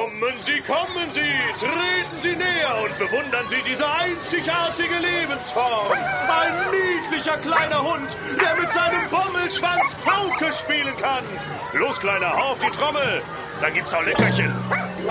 Kommen Sie, treten Sie näher und bewundern Sie diese einzigartige Lebensform. Ein niedlicher kleiner Hund, der mit seinem Bommelschwanz Pauke spielen kann. Los, Kleiner, hau auf die Trommel, da gibt's auch Leckerchen.